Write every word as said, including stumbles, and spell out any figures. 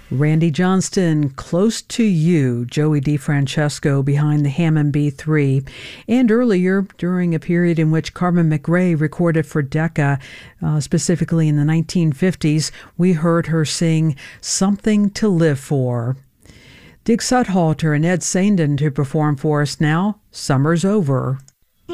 Randy Johnston, Close to You, Joey DeFrancesco behind the Hammond B three, and earlier, during a period in which Carmen McRae recorded for Decca, uh, specifically in the nineteen fifties, we heard her sing Something to Live For. Dig Sudhalter and Ed Sandin to perform for us now, Summer's Over.